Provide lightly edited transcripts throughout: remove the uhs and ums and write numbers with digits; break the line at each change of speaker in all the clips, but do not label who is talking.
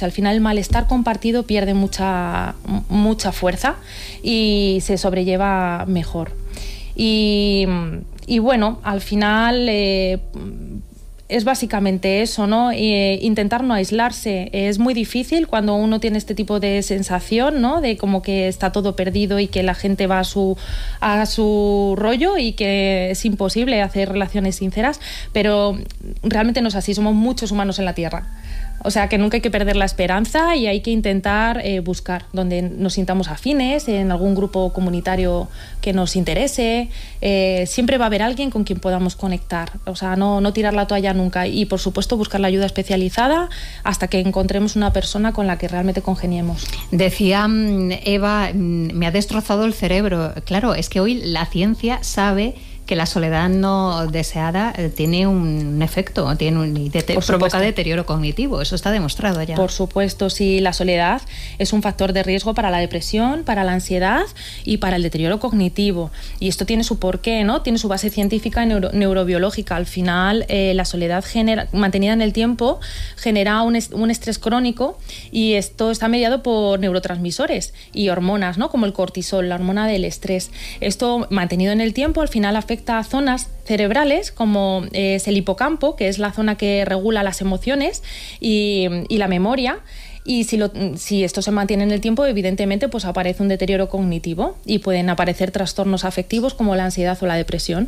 al final el malestar compartido pierde mucha fuerza y se sobrelleva mejor. Y bueno, al final es básicamente eso, ¿no? Intentar no aislarse. Es muy difícil cuando uno tiene este tipo de sensación, ¿no? De como que está todo perdido y que la gente va a su rollo y que es imposible hacer relaciones sinceras, pero realmente no es así, somos muchos humanos en la Tierra. O sea que nunca hay que perder la esperanza y hay que intentar buscar donde nos sintamos afines, en algún grupo comunitario que nos interese. Siempre va a haber alguien con quien podamos conectar. O sea, no tirar la toalla nunca. Y por supuesto buscar la ayuda especializada hasta que encontremos una persona con la que realmente congeniemos.
Decía Eva, me ha destrozado el cerebro. Claro, es que hoy la ciencia sabe que la soledad no deseada tiene un efecto, provoca deterioro cognitivo, eso está demostrado ya.
Por supuesto, sí, la soledad es un factor de riesgo para la depresión, para la ansiedad y para el deterioro cognitivo. Y esto tiene su porqué, ¿no? Tiene su base científica y neurobiológica. Al final, la soledad mantenida en el tiempo genera un estrés crónico y esto está mediado por neurotransmisores y hormonas, ¿no? Como el cortisol, la hormona del estrés. Esto, mantenido en el tiempo, al final afecta a zonas cerebrales como es el hipocampo, que es la zona que regula las emociones y la memoria. Y si esto se mantiene en el tiempo, evidentemente pues aparece un deterioro cognitivo y pueden aparecer trastornos afectivos como la ansiedad o la depresión.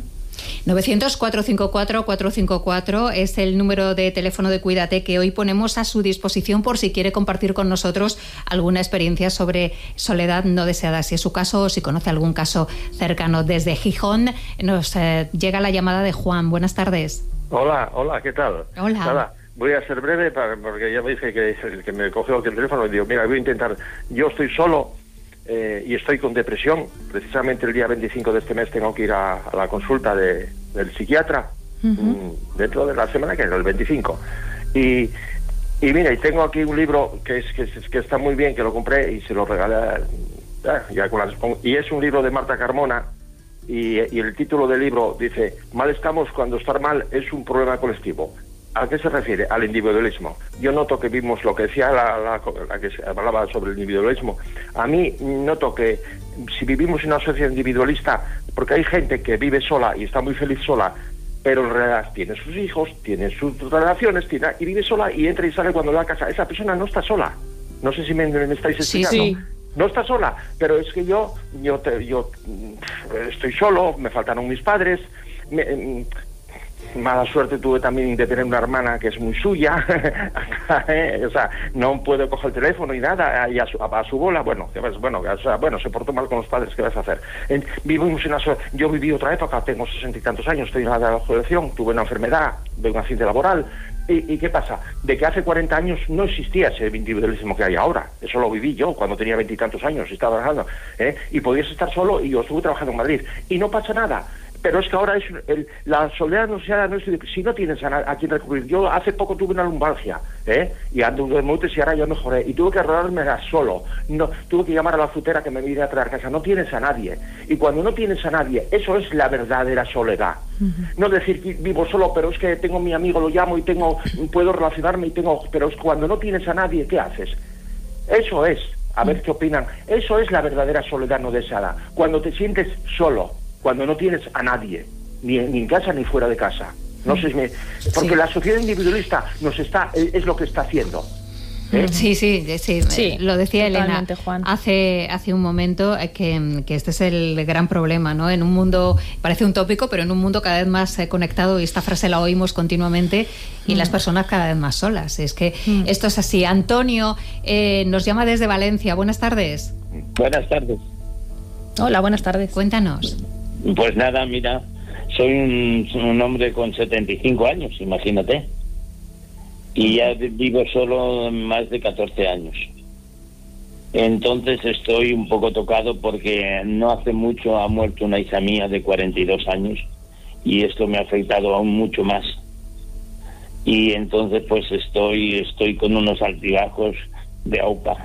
900-454-454 es el número de teléfono de Cuídate que hoy ponemos a su disposición por si quiere compartir con nosotros alguna experiencia sobre soledad no deseada. Si es su caso o si conoce algún caso cercano. Desde Gijón nos llega la llamada de Juan. Buenas tardes.
Hola, ¿qué tal?
Hola.
Nada, voy a ser breve porque ya me dije que me cogió el teléfono y digo, mira, voy a intentar. Yo estoy solo. Y estoy con depresión. Precisamente el día 25 de este mes tengo que ir a la consulta del psiquiatra, dentro de la semana, que es el 25. Y mira, y tengo aquí un libro que está muy bien, que lo compré y se lo regalé y es un libro de Marta Carmona y el título del libro dice: mal estamos cuando estar mal es un problema colectivo. ¿A qué se refiere? Al individualismo. Yo noto que vimos lo que decía la que hablaba sobre el individualismo. A mí noto que si vivimos en una sociedad individualista, porque hay gente que vive sola y está muy feliz sola, pero en realidad tiene sus hijos, tiene sus relaciones, y vive sola y entra y sale cuando va a casa. Esa persona no está sola. No sé si me estáis explicando.
Sí.
No está sola, pero es que yo estoy solo, me faltaron mis padres, mala suerte tuve también de tener una hermana que es muy suya, o sea, no puedo coger el teléfono y nada, y a su bola, se portó mal con los padres, ¿qué vas a hacer? Yo viví otra época, tengo 60 y tantos años, estoy en la edad de la jubilación, tuve una enfermedad, de un accidente laboral, ¿y qué pasa? De que hace 40 años no existía ese individualismo que hay ahora, eso lo viví yo cuando tenía 20 y tantos años y estaba trabajando, y podías estar solo y yo estuve trabajando en Madrid, y no pasa nada. Pero es que ahora la soledad no es si no tienes a quien recurrir. Yo hace poco tuve una lumbalgia, y ando de mutes y ahora ya mejoré. Y tuve que arreglarme solo. No, tuve que llamar a la frutera que me viniera a traer a casa. No tienes a nadie. Y cuando no tienes a nadie, eso es la verdadera soledad. No decir que vivo solo, pero es que tengo a mi amigo, lo llamo y puedo relacionarme pero es cuando no tienes a nadie, ¿qué haces? Eso es, a ver qué opinan. Eso es la verdadera soledad no deseada. Cuando te sientes solo. Cuando no tienes a nadie, ni en casa ni fuera de casa. No sé porque la sociedad individualista es lo que está haciendo.
Sí. Lo decía Elena
Juan.
hace un momento que este es el gran problema, ¿no? En un mundo, parece un tópico, pero en un mundo cada vez más conectado, y esta frase la oímos continuamente, y las personas cada vez más solas. Es que esto es así. Antonio nos llama desde Valencia. Buenas tardes.
Buenas tardes.
Hola, buenas tardes.
Cuéntanos.
Pues nada, mira, soy un hombre con 75 años, imagínate. Y ya vivo solo más de 14 años. Entonces estoy un poco tocado porque no hace mucho ha muerto una hija mía de 42 años y esto me ha afectado aún mucho más. Y entonces pues estoy con unos altibajos de AUPA.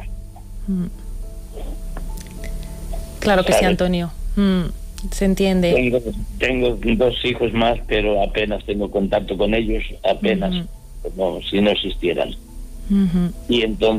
Claro que sí, Antonio. Se entiende.
Tengo 2 hijos más, pero apenas tengo contacto con ellos, apenas, como si no existieran. Y entonces